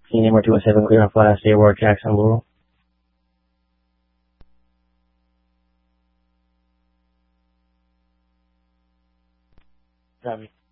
Senior 217 clear on flat, stay Ward Jackson Laurel. Copy.